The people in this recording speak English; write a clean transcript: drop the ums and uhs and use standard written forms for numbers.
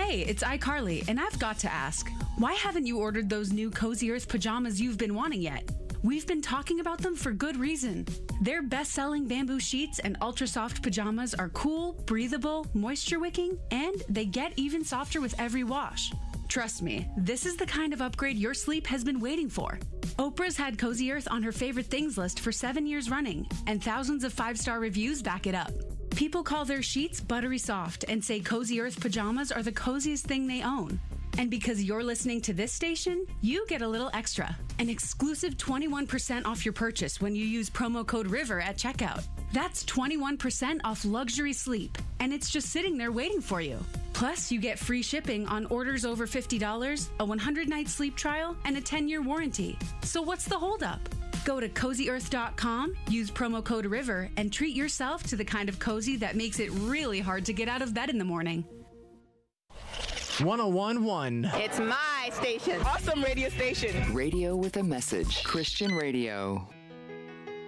Hey, it's iCarly, and I've got to ask, why haven't you ordered those new Cozy Earth pajamas you've been wanting yet? We've been talking about them for good reason. Their best-selling bamboo sheets and ultra-soft pajamas are cool, breathable, moisture-wicking, and they get even softer with every wash. Trust me, this is the kind of upgrade your sleep has been waiting for. Oprah's had Cozy Earth on her favorite things list for 7 years running, and thousands of 5-star reviews back it up. People call their sheets buttery soft and say Cozy Earth pajamas are the coziest thing they own. And because you're listening to this station, you get a little extra. An exclusive 21% off your purchase when you use promo code RIVER at checkout. That's 21% off luxury sleep, and it's just sitting there waiting for you. Plus, you get free shipping on orders over $50, a 100-night sleep trial, and a 10-year warranty. So what's the holdup? Go to CozyEarth.com, use promo code RIVER, and treat yourself to the kind of cozy that makes it really hard to get out of bed in the morning. 101.1. It's my station. Awesome radio station. Radio with a message. Christian radio.